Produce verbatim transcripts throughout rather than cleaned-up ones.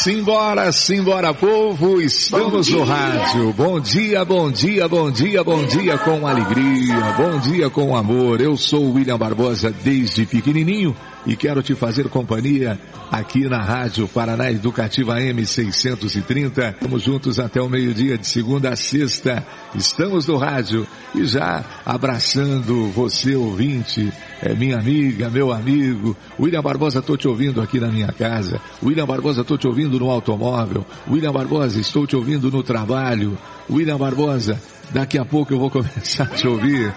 Simbora, simbora, povo, estamos no rádio. Bom dia, bom dia, bom dia, bom dia com alegria, bom dia com amor. Eu sou o William Barbosa desde pequenininho e quero te fazer companhia aqui na Rádio Paraná Educativa M seiscentos e trinta. Estamos juntos até o meio-dia, de segunda a sexta. Estamos no rádio e já abraçando você, ouvinte, é, minha amiga, meu amigo. William Barbosa, estou te ouvindo aqui na minha casa. William Barbosa, estou te ouvindo no automóvel. William Barbosa, estou te ouvindo no trabalho. William Barbosa, daqui a pouco eu vou começar a te ouvir.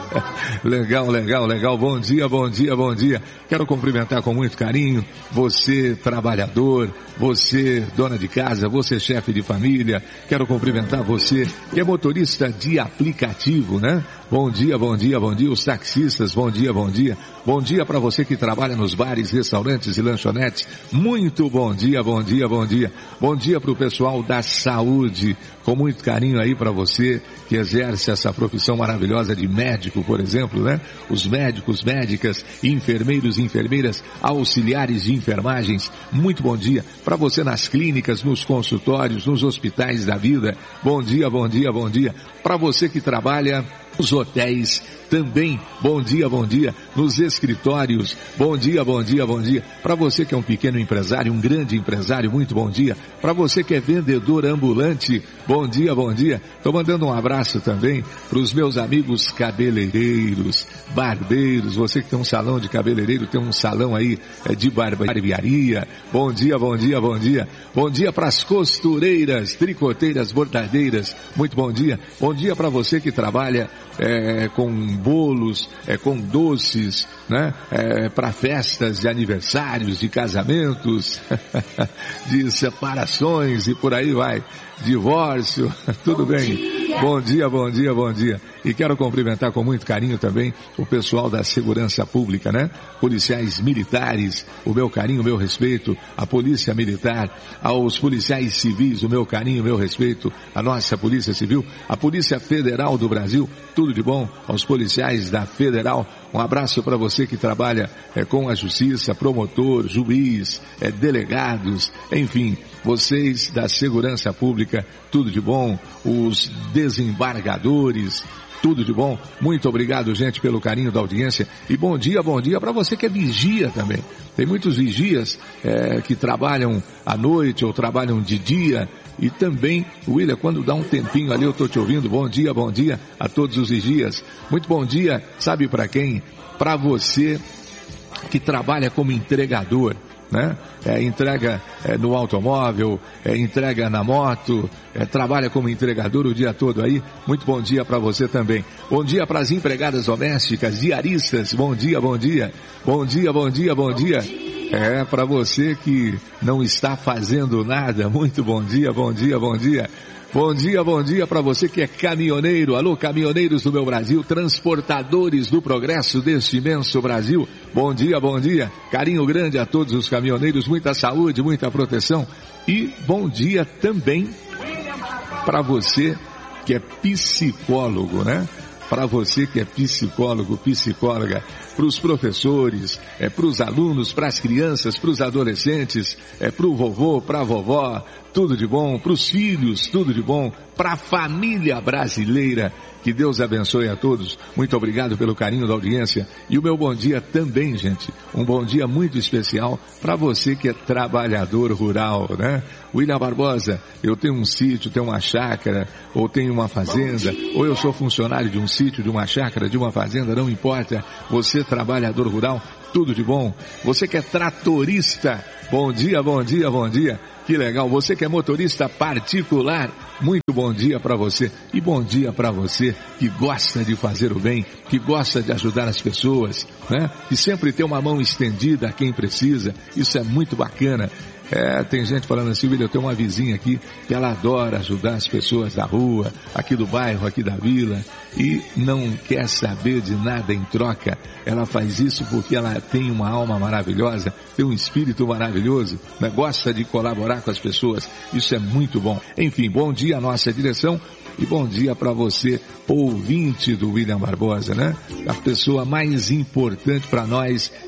Legal, legal, legal. Bom dia, bom dia, bom dia. Quero cumprimentar com muito carinho você, trabalhador, você, dona de casa, você, chefe de família. Quero cumprimentar você que é motorista de aplicativo, né? Bom dia, bom dia, bom dia. Os taxistas, bom dia, bom dia. Bom dia para você que trabalha nos bares, restaurantes e lanchonetes. Muito bom dia, bom dia, bom dia. Bom dia para o pessoal da saúde. Com muito carinho aí para você que exerce essa profissão maravilhosa de médico, por exemplo, né? Os médicos, médicas, enfermeiros, enfermeiras, auxiliares de enfermagens. Muito bom dia para você nas clínicas, nos consultórios, nos hospitais da vida. Bom dia, bom dia, bom dia. Para você que trabalha nos hotéis também, bom dia, bom dia. Nos escritórios, bom dia, bom dia, bom dia. Para você que é um pequeno empresário, um grande empresário, muito bom dia. Para você que é vendedor ambulante, bom dia, bom dia. Estou mandando um abraço também para os meus amigos cabeleireiros, barbeiros. Você que tem um salão de cabeleireiro, tem um salão aí de barbearia. Bom dia, bom dia, bom dia. Bom dia para as costureiras, tricoteiras, bordadeiras. Muito bom dia. Bom dia para você que trabalha é, com bolos, é, com doces, né? É, para festas de aniversários, de casamentos, de separações e por aí vai. Divórcio, tudo bem? Bom dia, bom dia, bom dia. E quero cumprimentar com muito carinho também o pessoal da segurança pública, né? Policiais militares, o meu carinho, o meu respeito, a polícia militar, aos policiais civis, o meu carinho, o meu respeito, a nossa polícia civil, a Polícia Federal do Brasil, tudo de bom, aos policiais da Federal. Um abraço para você que trabalha é, com a justiça, promotor, juiz, é, delegados, enfim, vocês da segurança pública, tudo de bom, os desembargadores, tudo de bom. Muito obrigado, gente, pelo carinho da audiência. E bom dia, bom dia para você que é vigia também. Tem muitos vigias é, que trabalham à noite ou trabalham de dia. E também, William, quando dá um tempinho ali eu estou te ouvindo. Bom dia, bom dia a todos os vigias. Muito bom dia, sabe para quem? Para você que trabalha como entregador, né? É, entrega é, no automóvel, é, entrega na moto, é, trabalha como entregador o dia todo aí. Muito bom dia para você também. Bom dia para as empregadas domésticas, diaristas. Bom dia, bom dia. Bom dia, bom dia, bom dia. É, para você que não está fazendo nada. Muito bom dia, bom dia, bom dia. Bom dia, bom dia para você que é caminhoneiro. Alô, caminhoneiros do meu Brasil, transportadores do progresso deste imenso Brasil. Bom dia, bom dia. Carinho grande a todos os caminhoneiros, muita saúde, muita proteção. E bom dia também para você que é psicólogo, né? Para você que é psicólogo, psicóloga, para os professores, é, para os alunos, para as crianças, para os adolescentes, é, para o vovô, para a vovó, tudo de bom, para os filhos, tudo de bom, para a família brasileira. Que Deus abençoe a todos. Muito obrigado pelo carinho da audiência. E o meu bom dia também, gente. Um bom dia muito especial para você que é trabalhador rural, né? William Barbosa, eu tenho um sítio, tenho uma chácara, ou tenho uma fazenda, ou eu sou funcionário de um sítio, de uma chácara, de uma fazenda, não importa. Você, trabalhador rural, tudo de bom. Você que é tratorista, bom dia, bom dia, bom dia. Que legal. Você que é motorista particular, muito bom dia para você. E bom dia para você que gosta de fazer o bem, que gosta de ajudar as pessoas, né? Que sempre tem uma mão estendida a quem precisa. Isso é muito bacana. É, tem gente falando assim, William, eu tenho uma vizinha aqui que ela adora ajudar as pessoas da rua, aqui do bairro, aqui da vila, e não quer saber de nada em troca. Ela faz isso porque ela tem uma alma maravilhosa, tem um espírito maravilhoso, né? Gosta de colaborar com as pessoas. Isso é muito bom. Enfim, bom dia à nossa direção. E bom dia para você, ouvinte do William Barbosa, né? A pessoa mais importante para nós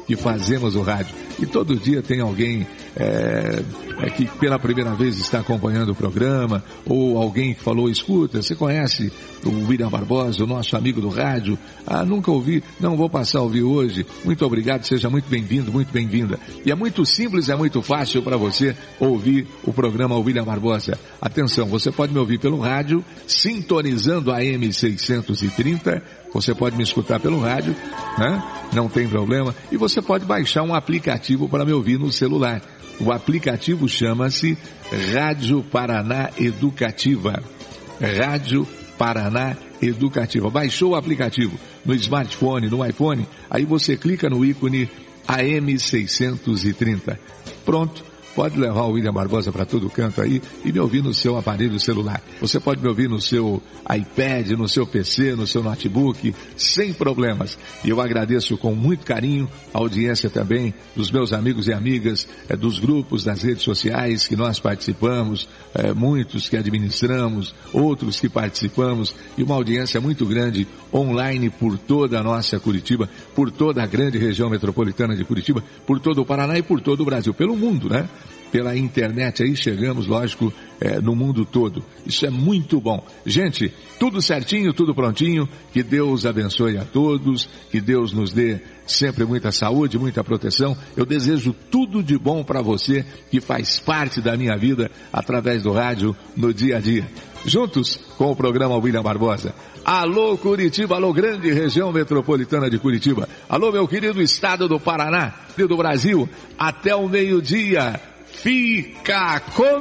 que fazemos o rádio. E todo dia tem alguém é, é que pela primeira vez está acompanhando o programa, ou alguém que falou, escuta, você conhece o William Barbosa, o nosso amigo do rádio? Ah, nunca ouvi, não vou passar a ouvir hoje. Muito obrigado, seja muito bem-vindo, muito bem-vinda. E é muito simples, é muito fácil para você ouvir o programa William Barbosa. Atenção, você pode me ouvir pelo rádio, sintonizando a A M seiscentos e trinta, você pode me escutar pelo rádio, né? Não tem problema. E você pode baixar um aplicativo para me ouvir no celular. O aplicativo chama-se Rádio Paraná Educativa. Rádio Paraná Educativa. Baixou o aplicativo no smartphone, no iPhone, aí você clica no ícone A M seiscentos e trinta. Pronto. Pode levar o William Barbosa para todo canto aí e me ouvir no seu aparelho celular. Você pode me ouvir no seu iPad, no seu P C, no seu notebook, sem problemas. E eu agradeço com muito carinho a audiência também dos meus amigos e amigas, é, dos grupos das redes sociais que nós participamos, é, muitos que administramos, outros que participamos, e uma audiência muito grande online por toda a nossa Curitiba, por toda a grande região metropolitana de Curitiba, por todo o Paraná e por todo o Brasil, pelo mundo, né? Pela internet aí chegamos, lógico, é, no mundo todo. Isso é muito bom. Gente, tudo certinho, tudo prontinho. Que Deus abençoe a todos, que Deus nos dê sempre muita saúde, muita proteção. Eu desejo tudo de bom para você que faz parte da minha vida através do rádio no dia a dia. Juntos com o programa William Barbosa. Alô Curitiba, alô grande região metropolitana de Curitiba. Alô meu querido estado do Paraná, do Brasil, até o meio-dia. Fica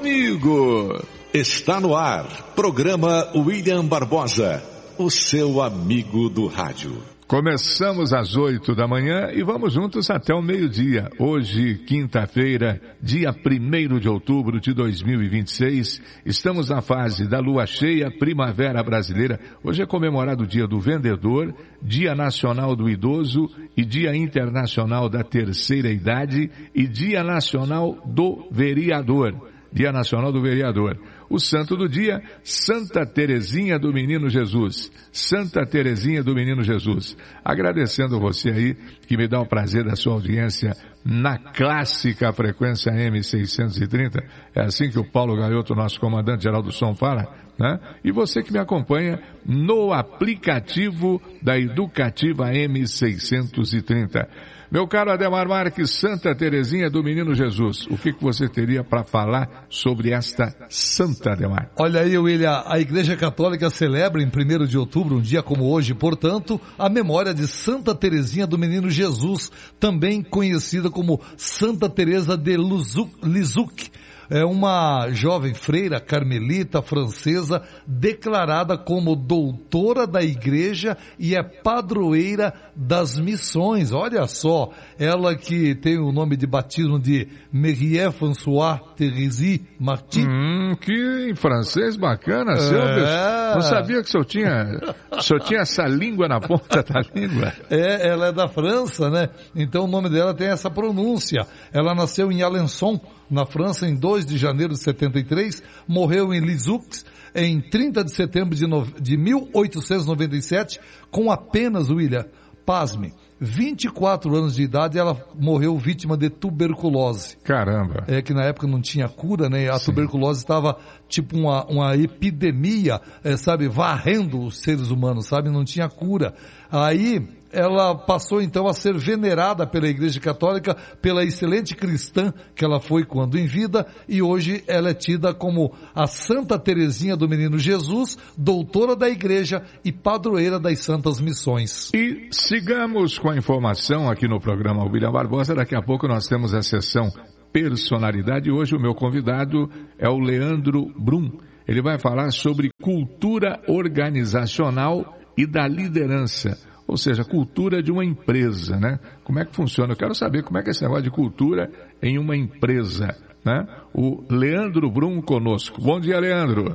comigo! Está no ar, programa William Barbosa, o seu amigo do rádio. Começamos às oito da manhã e vamos juntos até o meio-dia. Hoje, quinta-feira, dia primeiro de outubro de dois mil e vinte e seis, estamos na fase da lua cheia, primavera brasileira. Hoje é comemorado o Dia do Vendedor, Dia Nacional do Idoso e Dia Internacional da Terceira Idade e Dia Nacional do Vereador. Dia Nacional do Vereador. O santo do dia, Santa Terezinha do Menino Jesus. Santa Terezinha do Menino Jesus. Agradecendo você aí, que me dá o prazer da sua audiência na clássica frequência M seiscentos e trinta. É assim que o Paulo Gaioto, nosso comandante-geral do som, fala, né? E você que me acompanha no aplicativo da Educativa M seiscentos e trinta. Meu caro Ademar Marques, Santa Terezinha do Menino Jesus, o que, que você teria para falar sobre esta Santa, Ademar? Olha aí, William, a Igreja Católica celebra em primeiro de outubro, um dia como hoje, portanto, a memória de Santa Terezinha do Menino Jesus, também conhecida como Santa Teresa de Lisieux. É uma jovem freira carmelita francesa declarada como doutora da igreja e é padroeira das missões. Olha só, ela que tem o nome de batismo de Marie-Françoise Thérèse Marty. Hum, que em francês bacana, seu. É... Não sabia que o senhor tinha, o senhor tinha essa língua na ponta da língua. É, ela é da França, né? Então o nome dela tem essa pronúncia. Ela nasceu em Alençon, na França, em dois de janeiro de setenta e três, morreu em Lisieux em trinta de setembro de, no... de mil oitocentos e noventa e sete, com apenas, William, pasme, vinte e quatro anos de idade. Ela morreu vítima de tuberculose. Caramba! É que na época não tinha cura, né? A Sim. tuberculose estava tipo uma, uma epidemia, é, sabe, varrendo os seres humanos, sabe? Não tinha cura. Aí ela passou então a ser venerada pela Igreja Católica, pela excelente cristã que ela foi quando em vida, e hoje ela é tida como a Santa Terezinha do Menino Jesus, doutora da Igreja e padroeira das Santas Missões. E sigamos com a informação aqui no programa William Barbosa. Daqui a pouco nós temos a sessão Personalidade. Hoje o meu convidado é o Leandro Brum. Ele vai falar sobre cultura organizacional e da liderança. Ou seja, cultura de uma empresa, né? Como é que funciona? Eu quero saber como é que é esse negócio de cultura em uma empresa, né? O Leandro Brum conosco. Bom dia, Leandro.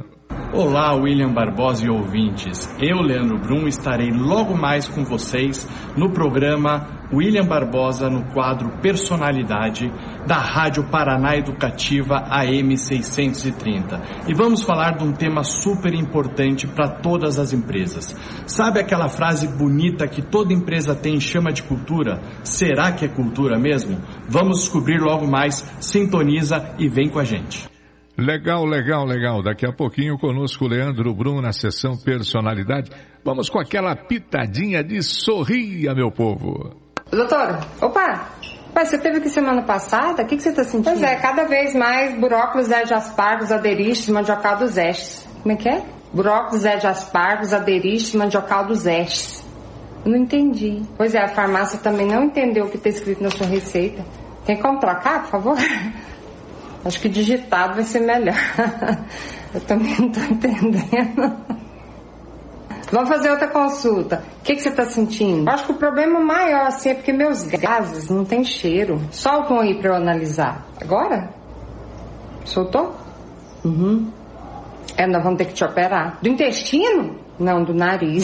Olá, William Barbosa e ouvintes. Eu, Leandro Brum, estarei logo mais com vocês no programa William Barbosa no quadro Personalidade da Rádio Paraná Educativa A M seiscentos e trinta. E vamos falar de um tema super importante para todas as empresas. Sabe aquela frase bonita que toda empresa tem e chama de cultura? Será que é cultura mesmo? Vamos descobrir logo mais. Sintoniza e vem com a gente. Legal, legal, legal. Daqui a pouquinho conosco o Leandro Brum na sessão Personalidade. Vamos com aquela pitadinha de sorria, meu povo. Doutora, opa, pai, você teve aqui semana passada? O que, que você está sentindo? Pois é, cada vez mais burócolis, aspargos, aderistes, mandiocal dos estes. Como é que é? Burócolis, aspargos, aderistes, mandiocal dos estes. Não entendi. Pois é, a farmácia também não entendeu o que está escrito na sua receita. Tem como trocar, por favor? Acho que digitado vai ser melhor. Eu também não estou entendendo. Vamos fazer outra consulta. O que, que você está sentindo? Acho que o problema maior assim é porque meus gases não tem cheiro. Soltam aí para eu analisar. Agora? Soltou? Uhum. É, nós vamos ter que te operar. Do intestino? Não, do nariz.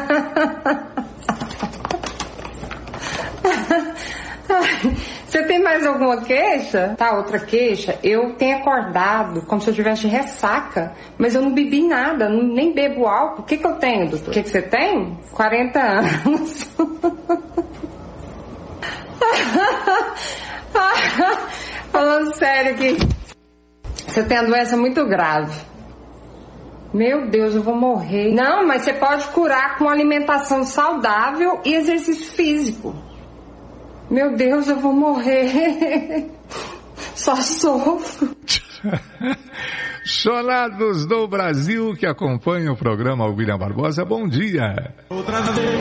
Você tem mais alguma queixa? Tá, outra queixa. Eu tenho acordado como se eu tivesse de ressaca, mas eu não bebi nada, não, nem bebo álcool. O que que eu tenho, doutor? O que que você tem? quarenta anos. Falando sério aqui. Você tem uma doença muito grave. Meu Deus, eu vou morrer. Não, mas você pode curar com alimentação saudável e exercício físico. Meu Deus, eu vou morrer. Só sofro. Sonados do Brasil que acompanham o programa William Barbosa, bom dia. Outra vez.